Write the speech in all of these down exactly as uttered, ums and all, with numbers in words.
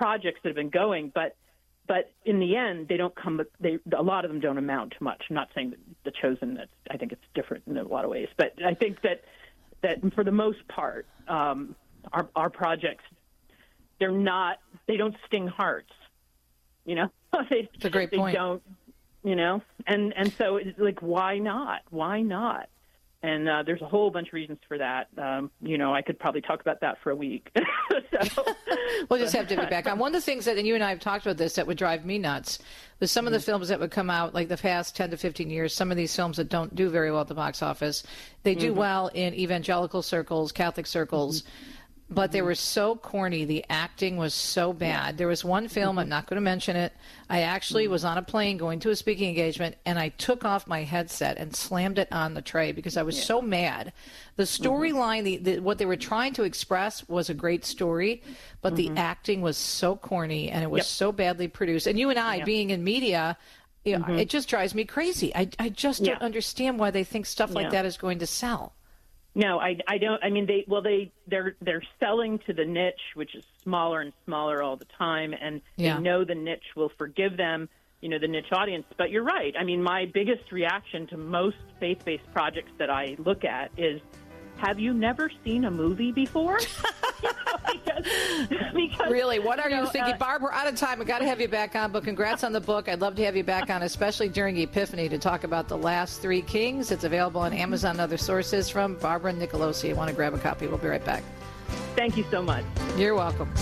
projects that have been going, but but in the end, they don't come. They a lot of them don't amount to much. I'm not saying that The Chosen. That's, I think it's different in a lot of ways, but I think that that for the most part, um, our our projects, they're not. They don't sting hearts. You know, they, it's a great they point. Don't. You know, and and so it's like, why not? Why not? And uh, there's a whole bunch of reasons for that. Um, you know, I could probably talk about that for a week. so, we'll just have to be back on. One of the things that, and you and I have talked about this, that would drive me nuts was some of the films that would come out, like the past ten to fifteen years, some of these films that don't do very well at the box office. They do mm-hmm. well in evangelical circles, Catholic circles, mm-hmm. but they were so corny. The acting was so bad. There was one film, I'm not going to mention it. I actually was on a plane going to a speaking engagement, and I took off my headset and slammed it on the tray because I was yeah. so mad. The storyline, the, the, what they were trying to express was a great story, but mm-hmm. the acting was so corny, and it was yep. so badly produced. And you and I, yep. being in media, you know, mm-hmm. it just drives me crazy. I, I just yeah. don't understand why they think stuff like yeah. that is going to sell. No, I, I don't. I mean, they well, they they're they're selling to the niche, which is smaller and smaller all the time, and yeah. they know the niche will forgive them. You know, the niche audience. But you're right. I mean, my biggest reaction to most faith-based projects that I look at is, have you never seen a movie before? you know, because, because, really, what are you, you know, thinking? Uh, Barb, we're out of time. We've got to have you back on, but congrats on the book. I'd love to have you back on, especially during Epiphany, to talk about The Last Three Kings. It's available on Amazon and other sources from Barbara Nicolosi. I want to grab a copy. We'll be right back. Thank you so much. You're welcome.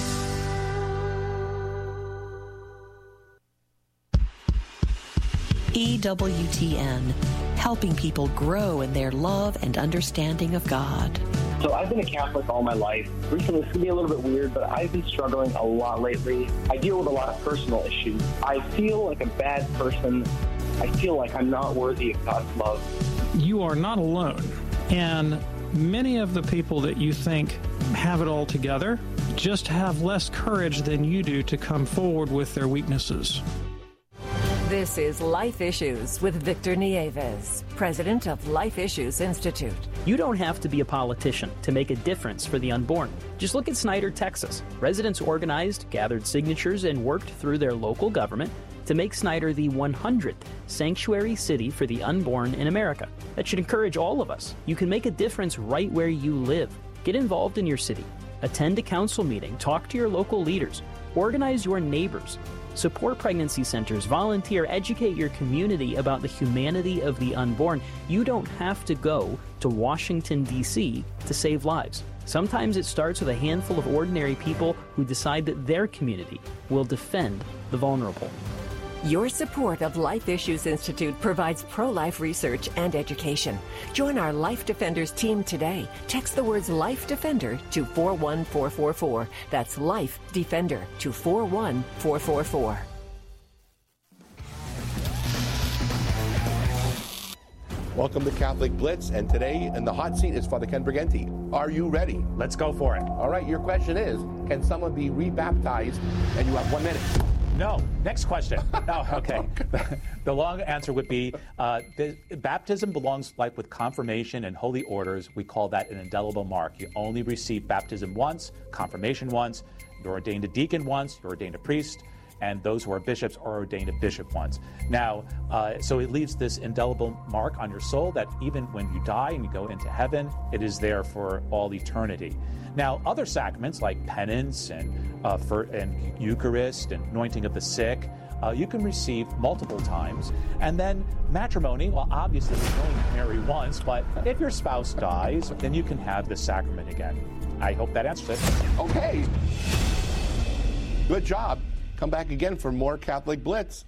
E W T N, helping people grow in their love and understanding of God. So I've been a Catholic all my life. Recently, this can be a little bit weird, but I've been struggling a lot lately. I deal with a lot of personal issues. I feel like a bad person. I feel like I'm not worthy of God's love. You are not alone. And many of the people that you think have it all together just have less courage than you do to come forward with their weaknesses. This is Life Issues with Victor Nieves, president of Life Issues Institute. You don't have to be a politician to make a difference for the unborn. Just look at Snyder, Texas. Residents organized, gathered signatures, and worked through their local government to make Snyder the one hundredth sanctuary city for the unborn in America. That should encourage all of us. You can make a difference right where you live. Get involved in your city. Attend a council meeting. Talk to your local leaders. Organize your neighbors. Support pregnancy centers, volunteer, educate your community about the humanity of the unborn. You don't have to go to Washington, D C to save lives. Sometimes it starts with a handful of ordinary people who decide that their community will defend the vulnerable. Your support of Life Issues Institute provides pro-life research and education. Join our Life Defenders team today. Text the words Life Defender to four one four four four. That's Life Defender to four one four four four. Welcome to Catholic Blitz, and today in the hot seat is Father Ken Briganti. Are you ready? Let's go for it. All right, your question is, can someone be rebaptized? And you have one minute. No. Next question. Oh, okay. The long answer would be uh, the, baptism belongs like with confirmation and holy orders. We call that an indelible mark. You only receive baptism once, confirmation once. You're ordained a deacon once. You're ordained a priest. And those who are bishops are ordained a bishop once. Now, uh, so it leaves this indelible mark on your soul that even when you die and you go into heaven, it is there for all eternity. Now, other sacraments like penance and uh, for and Eucharist and anointing of the sick, uh, you can receive multiple times. And then matrimony, well, obviously you can only marry once, but if your spouse dies, then you can have the sacrament again. I hope that answers it. Okay. Good job. Come back again for more Catholic Blitz.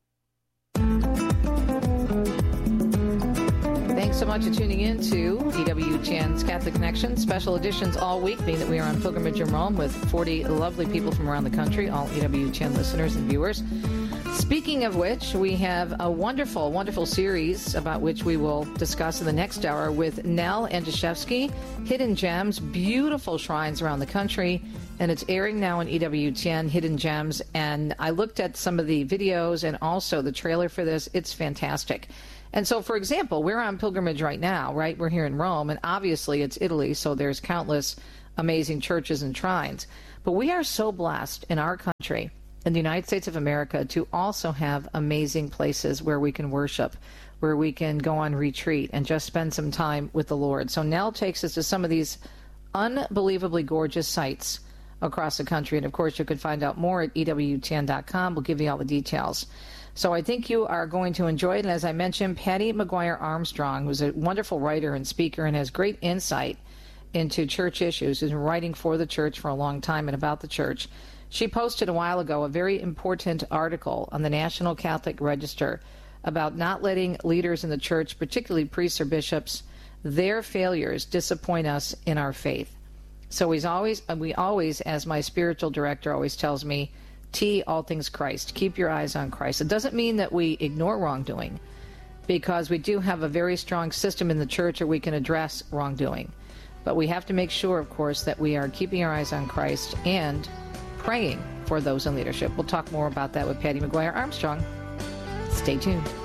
Thanks so much for tuning in to E W T N's Catholic Connection. Special editions all week, being that we are on pilgrimage in Rome with forty lovely people from around the country, all E W T N listeners and viewers. Speaking of which, we have a wonderful, wonderful series about which we will discuss in the next hour with Nell Andrzejewski, Hidden Gems, beautiful shrines around the country, and it's airing now on E W T N, Hidden Gems, and I looked at some of the videos and also the trailer for this. It's fantastic. And so, for example, we're on pilgrimage right now, right? We're here in Rome, and obviously it's Italy, so there's countless amazing churches and shrines. But we are so blessed in our country country in the United States of America to also have amazing places where we can worship, where we can go on retreat and just spend some time with the Lord. So Nell takes us to some of these unbelievably gorgeous sites across the country. And, of course, you can find out more at E W T N dot com. We'll give you all the details. So I think you are going to enjoy it. And as I mentioned, Patty McGuire Armstrong, who's a wonderful writer and speaker and has great insight into church issues, has been writing for the church for a long time and about the church. She posted a while ago a very important article on the National Catholic Register about not letting leaders in the church, particularly priests or bishops, their failures disappoint us in our faith. So he's always, we always, as my spiritual director always tells me, T, all things Christ. Keep your eyes on Christ. It doesn't mean that we ignore wrongdoing, because we do have a very strong system in the church where we can address wrongdoing. But we have to make sure, of course, that we are keeping our eyes on Christ and praying for those in leadership. We'll talk more about that with Patty McGuire Armstrong. Stay tuned.